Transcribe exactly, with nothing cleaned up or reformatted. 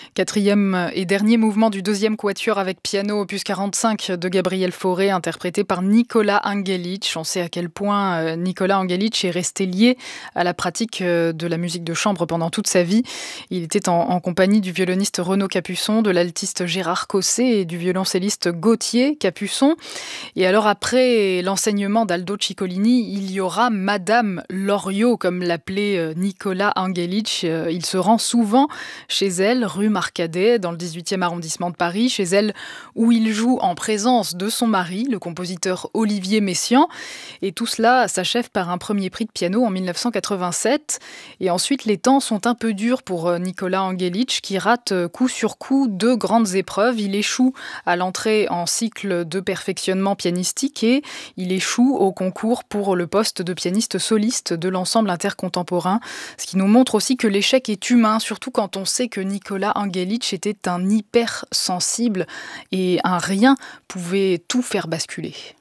Quatrième et dernier mouvement du deuxième quatuor avec piano opus quarante-cinq de Gabriel Fauré, interprété par Nicolas Angelic. On sait à quel point euh, Nicolas Angelic est resté lié à la pratique euh, de la musique de chambre pendant toute sa vie. Il était en, en compagnie du violoniste Renaud Capuçon, de l'altiste Gérard Cosset et du violoncelliste Gauthier Capuçon. Et alors après l'enseignement d'Aldo Ciccolini, il y aura Madame Loriot, comme l'appelait euh, Nicolas Angelic. Euh, il se rend souvent chez elle, rue Marcadet, dans le dix-huitième arrondissement de Paris, chez elle où il joue en présence de son mari, le compositeur Olivier Messiaen. Et tout cela s'achève par un premier prix de piano en dix-neuf cent quatre-vingt-sept. Et ensuite, les temps sont un peu durs pour Nicolas Angelic, qui rate coup sur coup deux grandes épreuves. Il échoue à l'entrée en cycle de perfectionnement pianistique et il échoue au concours pour le poste de pianiste soliste de l'ensemble intercontemporain. Ce qui nous montre aussi que l'échec est humain, surtout quand on sait que Nicolas Angelic était un hypersensible et un rien pouvait tout faire basculer.